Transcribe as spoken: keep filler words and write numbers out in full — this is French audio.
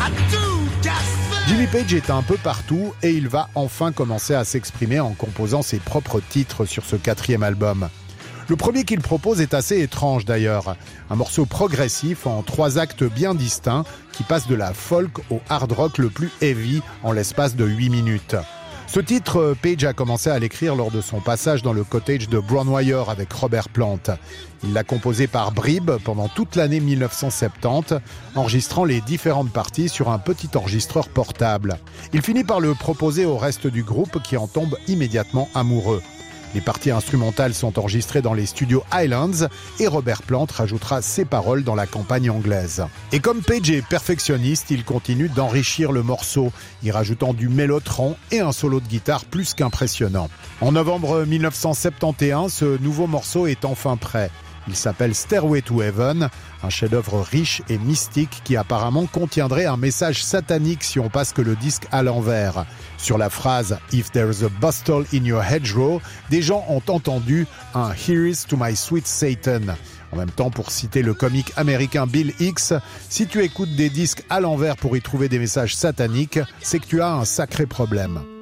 Jimmy Page est un peu partout et il va enfin commencer à s'exprimer en composant ses propres titres sur ce quatrième album. Le premier qu'il propose est assez étrange d'ailleurs, un morceau progressif en trois actes bien distincts qui passe de la folk au hard rock le plus heavy en l'espace de huit minutes. Ce titre, Page a commencé à l'écrire lors de son passage dans le cottage de Brownwire avec Robert Plant. Il l'a composé par bribes pendant toute l'année mille neuf cent soixante-dix, enregistrant les différentes parties sur un petit enregistreur portable. Il finit par le proposer au reste du groupe qui en tombe immédiatement amoureux. Les parties instrumentales sont enregistrées dans les studios Highlands et Robert Plant rajoutera ses paroles dans la campagne anglaise. Et comme Page est perfectionniste, il continue d'enrichir le morceau, y rajoutant du mélotron et un solo de guitare plus qu'impressionnant. En novembre mille neuf cent soixante et onze, ce nouveau morceau est enfin prêt. Il s'appelle Stairway to Heaven, un chef-d'œuvre riche et mystique qui apparemment contiendrait un message satanique si on passe que le disque à l'envers. Sur la phrase « If there's a bustle in your hedgerow », des gens ont entendu un « Here's to my sweet Satan ». En même temps, pour citer le comique américain Bill Hicks, si tu écoutes des disques à l'envers pour y trouver des messages sataniques, c'est que tu as un sacré problème.